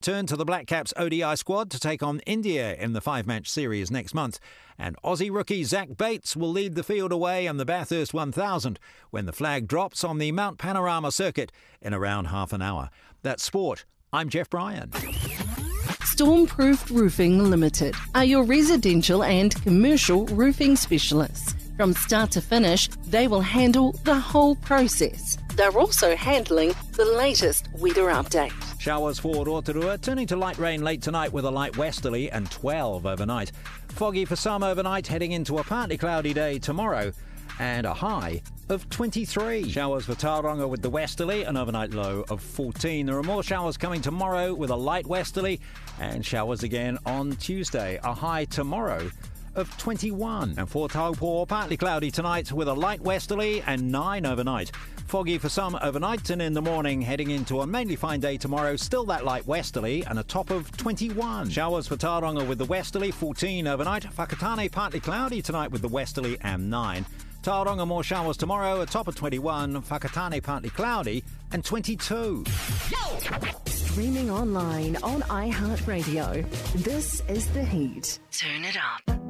Turn to the Black Caps ODI squad to take on India in the 5-match series next month. And Aussie rookie Zach Bates will lead the field away in the Bathurst 1000 when the flag drops on the Mount Panorama circuit in around half an hour. That's sport. I'm Jeff Bryan. Stormproof Roofing Limited are your residential and commercial roofing specialists. From start to finish, they will handle the whole process. They're also handling the latest weather update. Showers for Rotorua, turning to light rain late tonight with a light westerly and 12 overnight. Foggy for some overnight, heading into a partly cloudy day tomorrow and a high of 23. Showers for Tauranga with the westerly, an overnight low of 14. There are more showers coming tomorrow with a light westerly and showers again on Tuesday. A high tomorrow of 21. And for Taupo, partly cloudy tonight with a light westerly and 9 overnight. Foggy for some overnight and in the morning, heading into a mainly fine day tomorrow. Still that light westerly and a top of 21. Showers for Tauranga with the westerly, 14 overnight. Whakatane partly cloudy tonight with the westerly and 9. Tauranga more showers tomorrow, a top of 21. Whakatane partly cloudy and 22. Streaming online on iHeartRadio. This is The Heat. Turn it up.